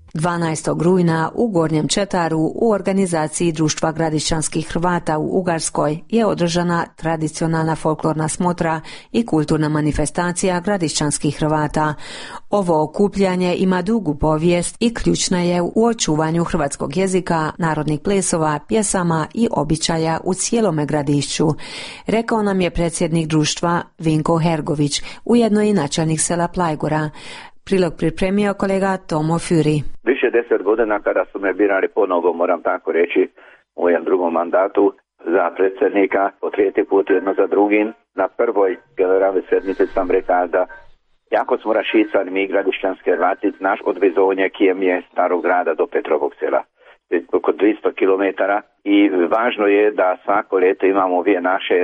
12. rujna u Gornjem Četaru u organizaciji Društva gradišćanskih Hrvata u Ugarskoj je održana tradicionalna folklorna smotra i kulturna manifestacija gradišćanskih Hrvata. Ovo okupljanje ima dugu povijest i ključna je u očuvanju hrvatskog jezika, narodnih plesova, pjesama i običaja u cijelome Gradišću, rekao nam je predsjednik društva Vinko Hergović, ujedno i načelnik sela Plajgora. Prilog pripremio kolega Tomo Furi. Više 10 godina kada su me birali ponovo, moram tako reći, u jednom drugom mandatu za predsjednika, po trijeti put jedno za drugim, na prvoj generalnoj sjednici sam rekao da jako smo rašicali mi gradišćanski Hrvati, naš od Bizonje, Kijemije, Starog grada do Petrovog sela, oko 200 km, i važno je da svako ljeto imamo ove naše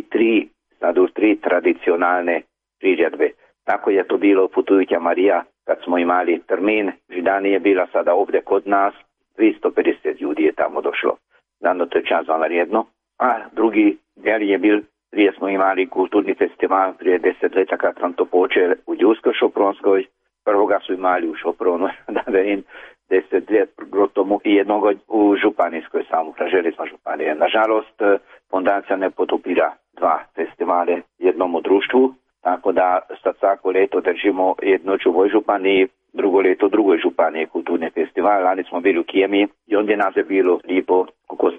tri tradicionalne priredbe. Tako je to bilo Putujuća Marija, kad smo imali termin, Židani je bila sada ovdje kod nas, 250 ljudi je tamo došlo. Dano to je čas vanredno. A drugi del je bil, prije smo imali kulturni festival, prije 10 leta kad sam to počeo u Đursko-Šopronskoj, prvoga su imali u Šopronu, da verim, 10 let grotomu i jednog u Županijskoj samu, Kraželi smo Županije. Nažalost, fondacija ne potopira dva festivale jednom u društvu, tako da sad svako leto držimo jednoć u ovoj županiji, drugo leto u drugoj županiji kulturni festival. Lani smo bili u Kijemi i ondje nas je bilo lipo oko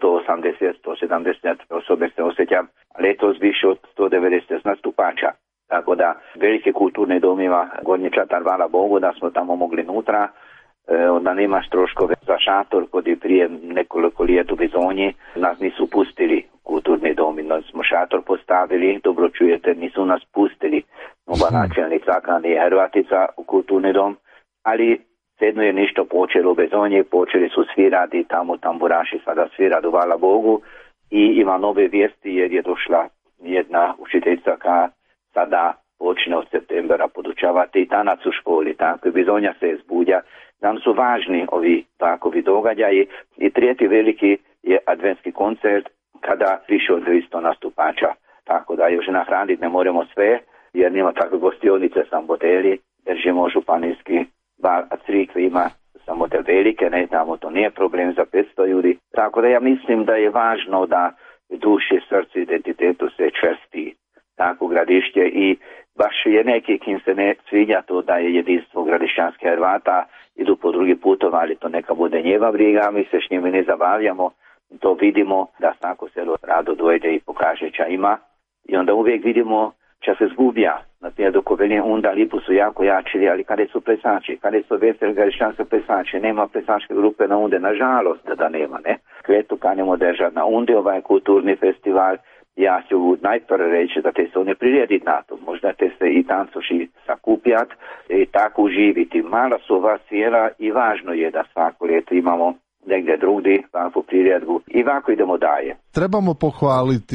180-170 osobe se osjećam. Letos više od 190 nastupača. Tako da velike kulturne domiva Gornji Četar, hvala Bogu da smo tamo mogli nutra. Onda nemaš troškove za šator, kod je prije nekoliko lijeta u Bizonji, nas nisu pustili kulturni dom, da smo šator postavili, dobro čujete, nisu nas pustili, oba načelnica, nije Hrvatica u kulturni dom, ali sedno je ništo počelo u Bizonji, počeli su svirati, tamo tamburaši sada svirati, hvala Bogu, i ima nove vijesti jer je došla jedna učiteljica koja sada počne od septembra podučavati tanac u školi, tako i Bizonja se zbudja. Nam su važni ovi takovi događaji i trijeti veliki je adventski koncert kada više od 200 nastupača. Tako da još nahraniti ne moramo sve jer nema takve gostionice sam hoteli, držimo županijski bar, a crikve ima samo te velike, ne, tamo to nije problem za 500 ljudi. Tako da ja mislim da je važno da duši, srcu, identitetu se čvrsti tako Gradišće i baš je neki kim se ne sviđa to da je jedinstvo gradišćanskih Hrvata, idu po drugi putova, ali to neka bude njeva briga, mi se s njimi ne zabavljamo, to vidimo da svako selo rado dojde i pokaže ča ima i onda uvijek vidimo ča se zgubja. Na te dok velim, onda lipu su jako jačili, ali kada su plesači, kada su veseli gradišćanski plesači, nema plesačke grupe na unde, nažalost da nema, ne. Kvetu kanimo držati na unde, ovaj kulturni festival. Ja ću najprve reći da te se ne prirediti na to, možda te se i tancoši sakupjat i tako uživiti. Mala su ova svijela i važno je da svako ljeto imamo negdje drugdje, ovakvu priredbu i ovako idemo dalje. Trebamo pohvaliti